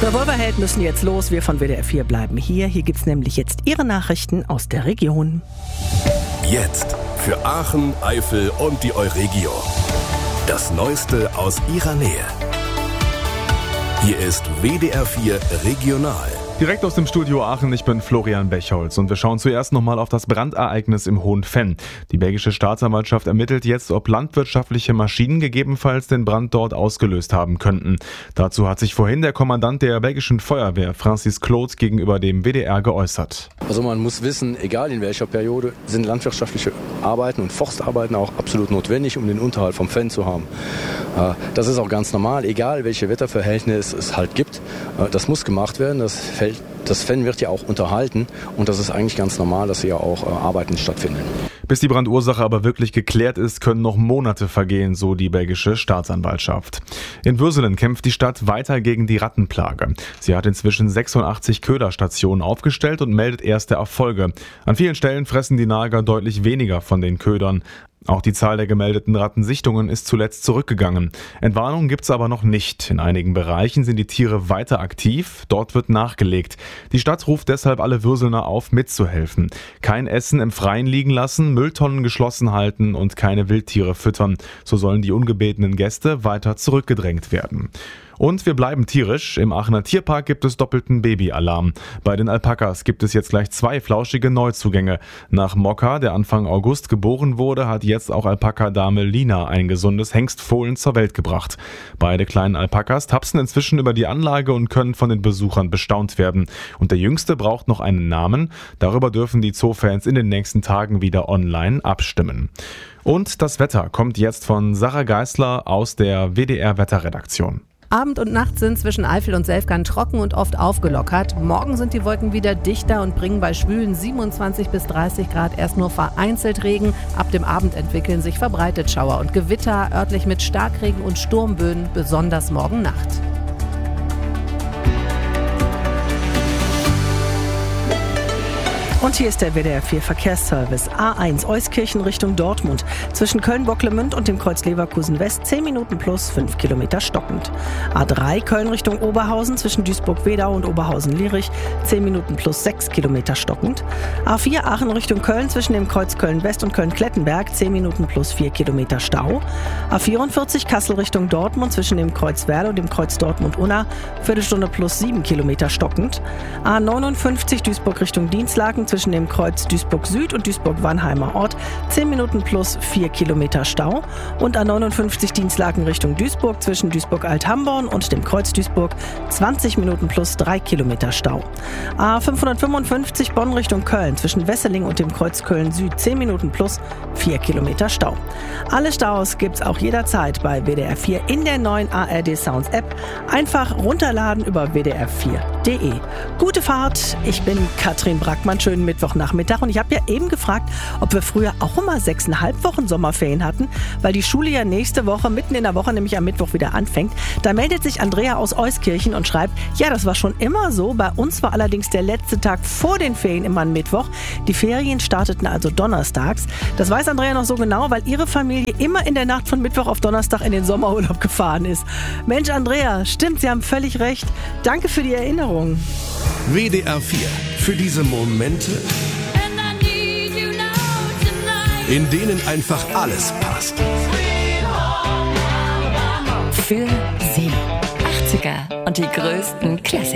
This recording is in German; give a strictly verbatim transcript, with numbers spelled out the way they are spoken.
Revolverheld müssen jetzt los. Wir von W D R vier bleiben hier. Hier gibt's nämlich jetzt Ihre Nachrichten aus der Region. Jetzt für Aachen, Eifel und die Euregio. Das Neueste aus Ihrer Nähe. Hier ist W D R vier Regional. Direkt aus dem Studio Aachen, ich bin Florian Bechholz und wir schauen zuerst nochmal auf das Brandereignis im Hohenfenn. Die belgische Staatsanwaltschaft ermittelt jetzt, ob landwirtschaftliche Maschinen gegebenenfalls den Brand dort ausgelöst haben könnten. Dazu hat sich vorhin der Kommandant der belgischen Feuerwehr, Francis Claude, gegenüber dem W D R geäußert. Also man muss wissen, egal in welcher Periode, sind landwirtschaftliche Arbeiten und Forstarbeiten auch absolut notwendig, um den Unterhalt vom Fenn zu haben. Das ist auch ganz normal, egal welche Wetterverhältnisse es halt gibt. Das muss gemacht werden, das Feld Das Fenn wird ja auch unterhalten und das ist eigentlich ganz normal, dass hier auch äh, Arbeiten stattfinden. Bis die Brandursache aber wirklich geklärt ist, können noch Monate vergehen, so die belgische Staatsanwaltschaft. In Würselen kämpft die Stadt weiter gegen die Rattenplage. Sie hat inzwischen sechsundachtzig Köderstationen aufgestellt und meldet erste Erfolge. An vielen Stellen fressen die Nager deutlich weniger von den Ködern. Auch die Zahl der gemeldeten Rattensichtungen ist zuletzt zurückgegangen. Entwarnungen gibt's aber noch nicht. In einigen Bereichen sind die Tiere weiter aktiv, dort wird nachgelegt. Die Stadt ruft deshalb alle Würselner auf, mitzuhelfen. Kein Essen im Freien liegen lassen, Mülltonnen geschlossen halten und keine Wildtiere füttern. So sollen die ungebetenen Gäste weiter zurückgedrängt werden. Und wir bleiben tierisch. Im Aachener Tierpark gibt es doppelten Babyalarm. Bei den Alpakas gibt es jetzt gleich zwei flauschige Neuzugänge. Nach Mokka, der Anfang August geboren wurde, hat jetzt auch Alpaka-Dame Lina ein gesundes Hengstfohlen zur Welt gebracht. Beide kleinen Alpakas tapsen inzwischen über die Anlage und können von den Besuchern bestaunt werden. Und der Jüngste braucht noch einen Namen. Darüber dürfen die Zoofans in den nächsten Tagen wieder online abstimmen. Und das Wetter kommt jetzt von Sarah Geisler aus der W D R-Wetterredaktion. Abend und Nacht sind zwischen Eifel und Selfgang trocken und oft aufgelockert. Morgen sind die Wolken wieder dichter und bringen bei schwülen siebenundzwanzig bis dreißig Grad erst nur vereinzelt Regen. Ab dem Abend entwickeln sich verbreitet Schauer und Gewitter, örtlich mit Starkregen und Sturmböen, besonders morgen Nacht. Und hier ist der W D R vier Verkehrsservice. A eins Euskirchen Richtung Dortmund. Zwischen Köln-Bocklemünd und dem Kreuz Leverkusen West zehn Minuten plus fünf Kilometer stockend. A drei Köln Richtung Oberhausen zwischen Duisburg-Wedau und Oberhausen-Lierich zehn Minuten plus sechs Kilometer stockend. A vier Aachen Richtung Köln zwischen dem Kreuz Köln-West und Köln-Klettenberg zehn Minuten plus vier Kilometer Stau. A vierundvierzig Kassel Richtung Dortmund zwischen dem Kreuz Werl und dem Kreuz Dortmund-Unna Viertelstunde plus sieben Kilometer stockend. A neunundfünfzig Duisburg Richtung Dienstlaken zwischen dem Kreuz Duisburg Süd und Duisburg-Wannheimer Ort zehn Minuten plus vier Kilometer Stau und A neunundfünfzig Dienstlaken Richtung Duisburg zwischen Duisburg-Alt-Hamborn und dem Kreuz Duisburg zwanzig Minuten plus drei Kilometer Stau. A fünfhundertfünfundfünfzig Bonn Richtung Köln zwischen Wesseling und dem Kreuz Köln Süd zehn Minuten plus vier Kilometer Stau. Alle Staus gibt's auch jederzeit bei W D R vier in der neuen A R D Sounds App. Einfach runterladen über w d r vier punkt d e. Gute Fahrt, ich bin Katrin Brackmann, schönen Mittwochnachmittag und ich habe ja eben gefragt, ob wir früher auch immer sechseinhalb Wochen Sommerferien hatten, weil die Schule ja nächste Woche, mitten in der Woche, nämlich am Mittwoch wieder anfängt. Da meldet sich Andrea aus Euskirchen und schreibt, ja, das war schon immer so, bei uns war allerdings der letzte Tag vor den Ferien immer ein Mittwoch. Die Ferien starteten also donnerstags. Das weiß Andrea noch so genau, weil ihre Familie immer in der Nacht von Mittwoch auf Donnerstag in den Sommerurlaub gefahren ist. Mensch, Andrea, stimmt, Sie haben völlig recht. Danke für die Erinnerung. W D R vier. Für diese Momente, in denen einfach alles passt. Für Sie. achtziger und die größten Klassiker.